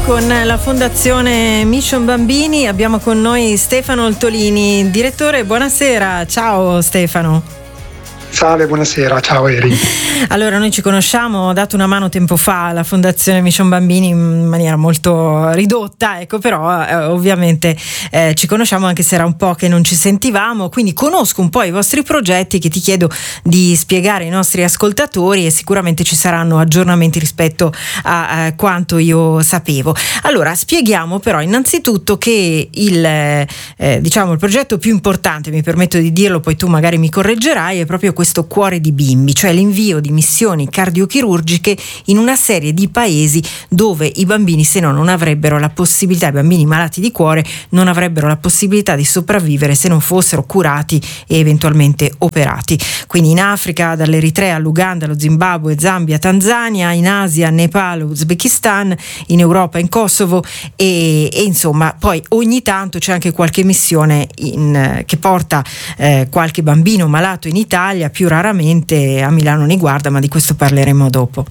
con la Fondazione Mission Bambini. Abbiamo con noi Stefano Oltolini, direttore. Buonasera, ciao Stefano. Salve, buonasera, ciao Eri. Allora, noi ci conosciamo, ho dato una mano tempo fa alla Fondazione Mission Bambini in maniera molto ridotta, ecco, però ovviamente ci conosciamo, anche se era un po' che non ci sentivamo, quindi conosco un po' i vostri progetti che ti chiedo di spiegare ai nostri ascoltatori, e sicuramente ci saranno aggiornamenti rispetto a quanto io sapevo. Allora, spieghiamo però innanzitutto che il progetto più importante, mi permetto di dirlo, poi tu magari mi correggerai, è proprio questo Cuore di bimbi, cioè l'invio di missioni cardiochirurgiche in una serie di paesi dove i bambini, se no, non avrebbero la possibilità, i bambini malati di cuore non avrebbero la possibilità di sopravvivere se non fossero curati e eventualmente operati. Quindi in Africa, dall'Eritrea all'Uganda, allo Zimbabwe, Zambia, Tanzania, in Asia, Nepal, Uzbekistan, in Europa, in Kosovo e insomma, poi ogni tanto c'è anche qualche missione che porta qualche bambino malato in Italia, più raramente a Milano Niguarda, ma di questo parleremo dopo.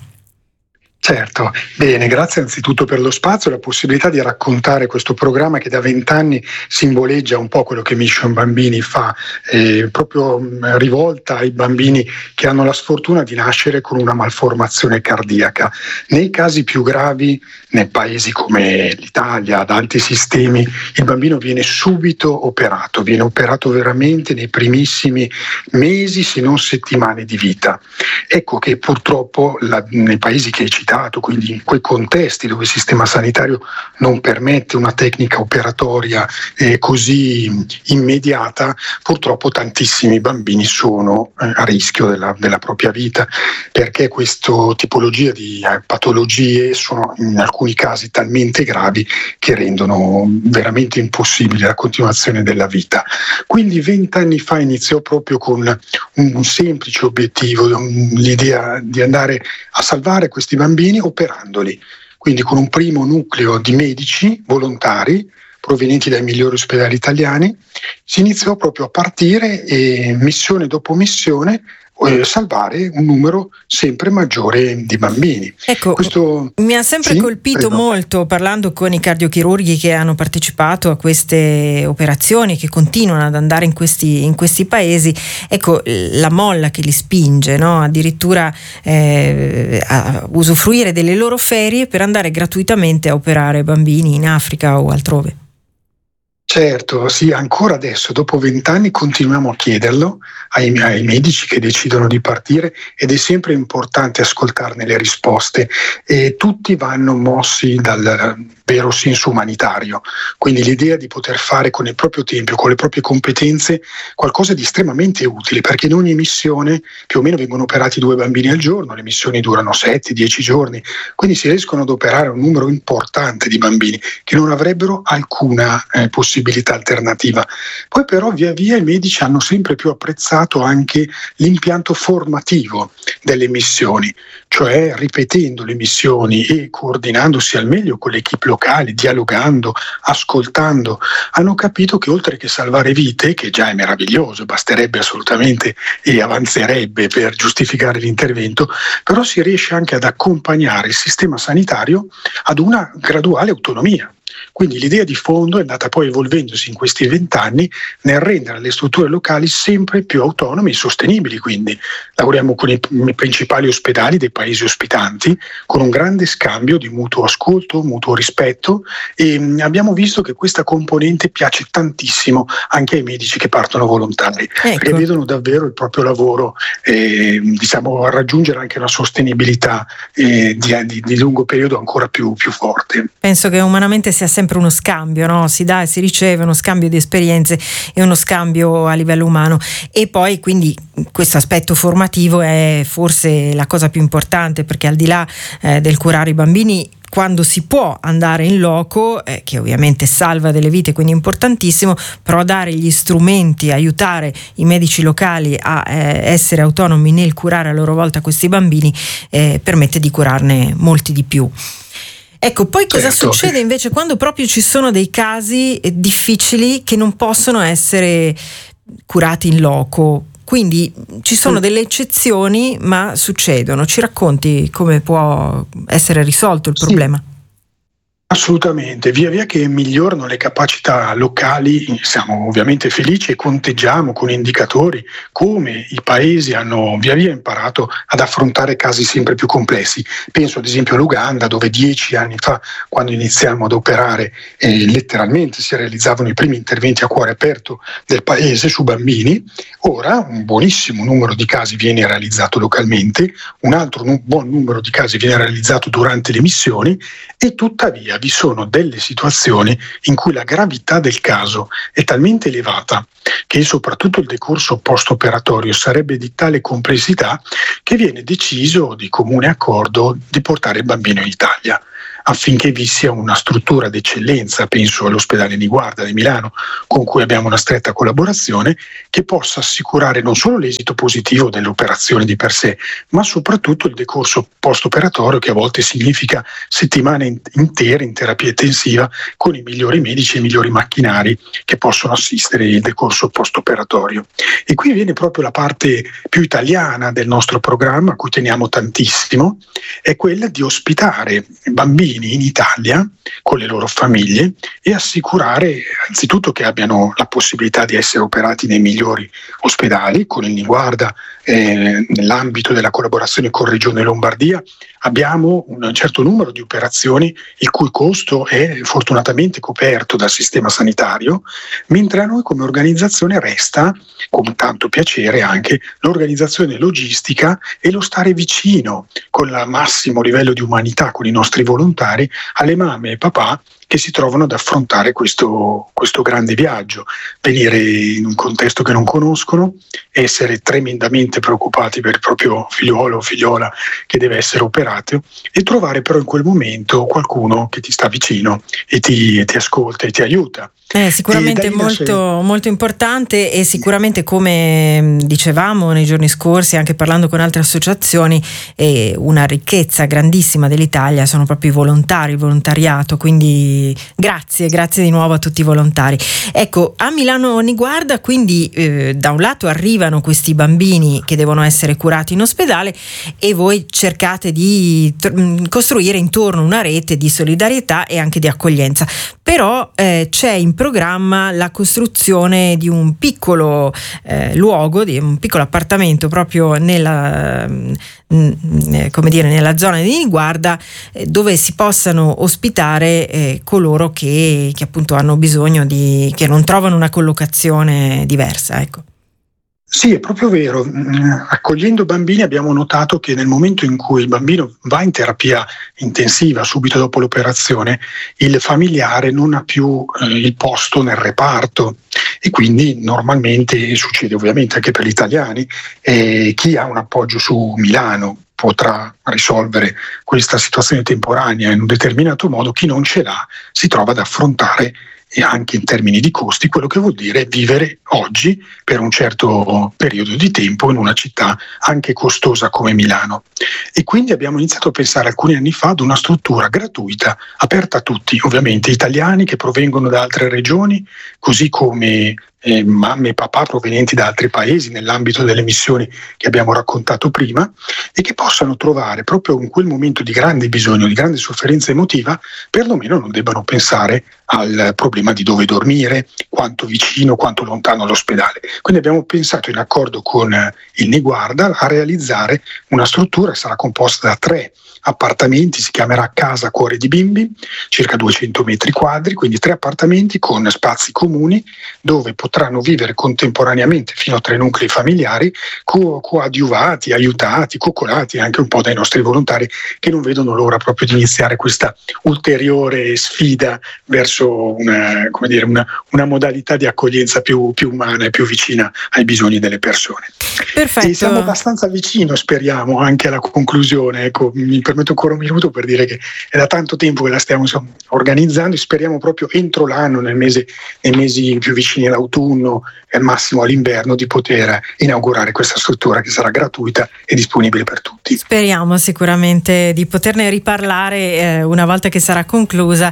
Certo, bene, grazie anzitutto per lo spazio e la possibilità di raccontare questo programma che da 20 anni simboleggia un po' quello che Mission Bambini fa, proprio rivolta ai bambini che hanno la sfortuna di nascere con una malformazione cardiaca. Nei casi più gravi, nei paesi come l'Italia, ad alti sistemi, il bambino viene subito operato, viene operato veramente nei primissimi mesi, se non settimane di vita. Ecco che purtroppo nei paesi che hai citato, quindi in quei contesti dove il sistema sanitario non permette una tecnica operatoria così immediata, purtroppo tantissimi bambini sono a rischio della propria vita, perché questa tipologia di patologie sono in alcuni casi talmente gravi che rendono veramente impossibile la continuazione della vita. Quindi 20 anni fa iniziò proprio con un semplice obiettivo, l'idea di andare a salvare questi bambini operandoli, quindi con un primo nucleo di medici volontari provenienti dai migliori ospedali italiani. Si iniziò proprio a partire e missione dopo missione salvare un numero sempre maggiore di bambini. Ecco, mi ha sempre colpito molto, parlando con i cardiochirurghi che hanno partecipato a queste operazioni, che continuano ad andare in questi paesi, ecco, la molla che li spinge, no? Addirittura a usufruire delle loro ferie per andare gratuitamente a operare bambini in Africa o altrove. Certo, sì, ancora adesso, dopo 20 anni, continuiamo a chiederlo ai medici che decidono di partire, ed è sempre importante ascoltarne le risposte, e tutti vanno mossi dal vero senso umanitario, quindi l'idea di poter fare con il proprio tempo, con le proprie competenze, qualcosa di estremamente utile, perché in ogni missione più o meno vengono operati 2 bambini al giorno, le missioni durano 7-10 giorni, quindi si riescono ad operare un numero importante di bambini che non avrebbero alcuna possibilità alternativa. Poi però via via i medici hanno sempre più apprezzato anche l'impianto formativo delle missioni, cioè ripetendo le missioni e coordinandosi al meglio con le equip locali, dialogando, ascoltando, hanno capito che oltre che salvare vite, che già è meraviglioso, basterebbe assolutamente e avanzerebbe per giustificare l'intervento, però si riesce anche ad accompagnare il sistema sanitario ad una graduale autonomia. Quindi l'idea di fondo è andata poi evolvendosi in questi 20 anni nel rendere le strutture locali sempre più autonome e sostenibili. Quindi lavoriamo con i principali ospedali dei paesi ospitanti, con un grande scambio di mutuo ascolto, mutuo rispetto, e abbiamo visto che questa componente piace tantissimo anche ai medici che partono volontari, perché vedono davvero il proprio lavoro raggiungere anche una sostenibilità di lungo periodo ancora più forte. Penso che umanamente sia sempre uno scambio, no? Si dà e si riceve, uno scambio di esperienze e uno scambio a livello umano, e poi quindi questo aspetto formativo è forse la cosa più importante, perché al di là del curare i bambini, quando si può andare in loco, che ovviamente salva delle vite, quindi importantissimo, però dare gli strumenti, aiutare i medici locali a essere autonomi nel curare a loro volta questi bambini, permette di curarne molti di più. Ecco, poi cosa succede invece quando proprio ci sono dei casi difficili che non possono essere curati in loco? Quindi ci sono delle eccezioni, ma succedono. Ci racconti come può essere risolto il problema? Assolutamente, via via che migliorano le capacità locali siamo ovviamente felici e conteggiamo con indicatori come i paesi hanno via via imparato ad affrontare casi sempre più complessi. Penso ad esempio all'Uganda, dove 10 anni fa, quando iniziamo ad operare, letteralmente si realizzavano i primi interventi a cuore aperto del paese su bambini. Ora un buonissimo numero di casi viene realizzato localmente, un altro buon numero di casi viene realizzato durante le missioni, e tuttavia vi sono delle situazioni in cui la gravità del caso è talmente elevata che soprattutto il decorso post-operatorio sarebbe di tale complessità che viene deciso di comune accordo di portare il bambino in Italia, affinché vi sia una struttura d'eccellenza, penso all'ospedale Niguarda di Milano, con cui abbiamo una stretta collaborazione, che possa assicurare non solo l'esito positivo dell'operazione di per sé, ma soprattutto il decorso post-operatorio, che a volte significa settimane intere in terapia intensiva con i migliori medici e i migliori macchinari che possono assistere il decorso post-operatorio. E qui viene proprio la parte più italiana del nostro programma, a cui teniamo tantissimo, è quella di ospitare bambini in Italia con le loro famiglie e assicurare anzitutto che abbiano la possibilità di essere operati nei migliori ospedali. Con il Niguarda, nell'ambito della collaborazione con Regione Lombardia, abbiamo un certo numero di operazioni il cui costo è fortunatamente coperto dal sistema sanitario, mentre a noi come organizzazione resta, con tanto piacere, anche l'organizzazione logistica e lo stare vicino con il massimo livello di umanità con i nostri volontari alle mamme e papà che si trovano ad affrontare questo grande viaggio, venire in un contesto che non conoscono, essere tremendamente preoccupati per il proprio figliuolo o figliola che deve essere operato, e trovare però in quel momento qualcuno che ti sta vicino e ti ascolta e ti aiuta. Sicuramente molto importante, e sicuramente, come dicevamo nei giorni scorsi anche parlando con altre associazioni, una ricchezza grandissima dell'Italia sono proprio i volontari, il volontariato, quindi grazie di nuovo a tutti i volontari. Ecco, a Milano Niguarda quindi da un lato arrivano questi bambini che devono essere curati in ospedale e voi cercate di costruire intorno una rete di solidarietà e anche di accoglienza, però c'è in programma la costruzione di un piccolo luogo, di un piccolo appartamento proprio nella zona di Niguarda, dove si possano ospitare coloro che appunto hanno bisogno che non trovano una collocazione diversa, ecco. Sì, è proprio vero. Accogliendo bambini abbiamo notato che nel momento in cui il bambino va in terapia intensiva subito dopo l'operazione, il familiare non ha più il posto nel reparto, e quindi normalmente succede ovviamente anche per gli italiani, chi ha un appoggio su Milano potrà risolvere questa situazione temporanea in un determinato modo, chi non ce l'ha si trova ad affrontare, e anche in termini di costi, quello che vuol dire vivere oggi per un certo periodo di tempo in una città anche costosa come Milano. E quindi abbiamo iniziato a pensare alcuni anni fa ad una struttura gratuita, aperta a tutti, ovviamente italiani che provengono da altre regioni, così come mamme e papà provenienti da altri paesi nell'ambito delle missioni che abbiamo raccontato prima, e che possano trovare proprio in quel momento di grande bisogno, di grande sofferenza emotiva, perlomeno non debbano pensare al problema di dove dormire, quanto vicino, quanto lontano l'ospedale. Quindi abbiamo pensato, in accordo con il Niguarda, a realizzare una struttura che sarà composta da 3 appartamenti, si chiamerà Casa Cuore di Bimbi, circa 200 metri quadri, quindi 3 appartamenti con spazi comuni dove potranno vivere contemporaneamente fino a 3 nuclei familiari, coadiuvati, aiutati, coccolati anche un po' dai nostri volontari, che non vedono l'ora proprio di iniziare questa ulteriore sfida verso una modalità di accoglienza più umana e più vicina ai bisogni delle persone. Perfetto. E siamo abbastanza vicino, speriamo, anche alla conclusione. Ecco, mi permetto ancora un minuto per dire che è da tanto tempo che la stiamo organizzando, e speriamo proprio entro l'anno, nei mesi più vicini all'autunno e al massimo all'inverno, di poter inaugurare questa struttura che sarà gratuita e disponibile per tutti. Speriamo sicuramente di poterne riparlare una volta che sarà conclusa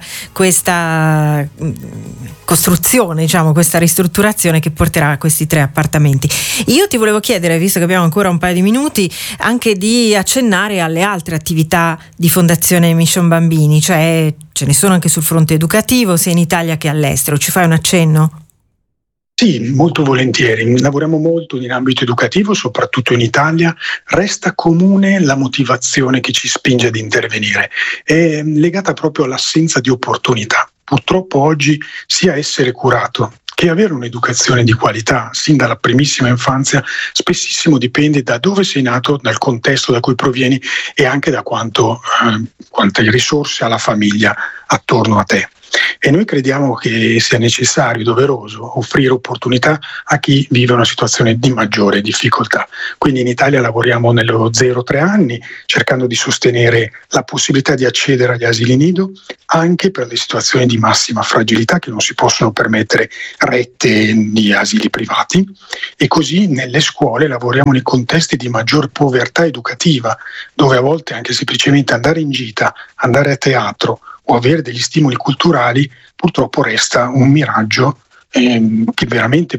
questa costruzione, questa ristrutturazione che porterà a questi 3 appartamenti. Io ti volevo chiedere, visto che abbiamo ancora un paio di minuti, anche di accennare alle altre attività attività di Fondazione Mission Bambini, cioè ce ne sono anche sul fronte educativo sia in Italia che all'estero. Ci fai un accenno? Sì, molto volentieri. Lavoriamo molto in ambito educativo, soprattutto in Italia. Resta comune la motivazione che ci spinge ad intervenire. È legata proprio all'assenza di opportunità. Purtroppo oggi sia essere curato che avere un'educazione di qualità sin dalla primissima infanzia spessissimo dipende da dove sei nato, dal contesto da cui provieni e anche da quante risorse ha la famiglia attorno a te. E noi crediamo che sia necessario, doveroso, offrire opportunità a chi vive una situazione di maggiore difficoltà. Quindi in Italia lavoriamo nello 0-3 anni, cercando di sostenere la possibilità di accedere agli asili nido anche per le situazioni di massima fragilità che non si possono permettere rette di asili privati, e così nelle scuole lavoriamo nei contesti di maggior povertà educativa, dove a volte anche semplicemente andare in gita, andare a teatro o avere degli stimoli culturali purtroppo resta un miraggio che veramente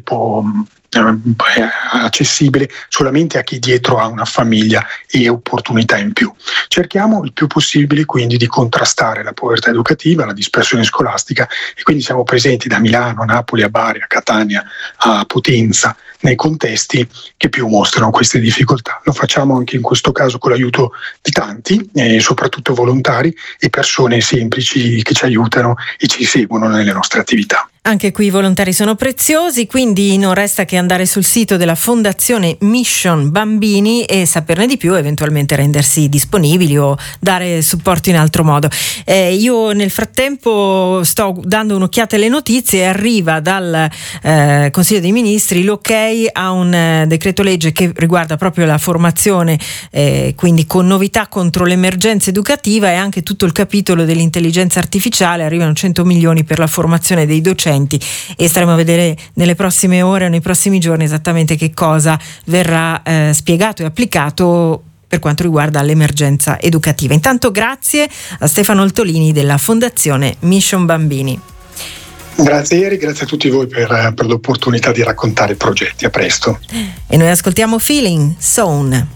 è accessibile solamente a chi dietro ha una famiglia e opportunità in più. Cerchiamo il più possibile quindi di contrastare la povertà educativa, la dispersione scolastica, e quindi siamo presenti da Milano, Napoli, a Bari, a Catania, a Potenza, nei contesti che più mostrano queste difficoltà. Lo facciamo anche in questo caso con l'aiuto di tanti, soprattutto volontari e persone semplici che ci aiutano e ci seguono nelle nostre attività. Anche qui i volontari sono preziosi, quindi non resta che andare sul sito della Fondazione Mission Bambini e saperne di più, eventualmente rendersi disponibili o dare supporto in altro modo. Io nel frattempo sto dando un'occhiata alle notizie e arriva dal Consiglio dei Ministri l'ok a un decreto legge che riguarda proprio la formazione, quindi con novità contro l'emergenza educativa e anche tutto il capitolo dell'intelligenza artificiale. Arrivano 100 milioni per la formazione dei docenti e staremo a vedere nelle prossime ore o nei prossimi giorni esattamente che cosa verrà spiegato e applicato per quanto riguarda l'emergenza educativa. Intanto grazie a Stefano Oltolini della Fondazione Mission Bambini. Grazie Eri, grazie a tutti voi per l'opportunità di raccontare i progetti. A presto. E noi ascoltiamo Feeling Zone.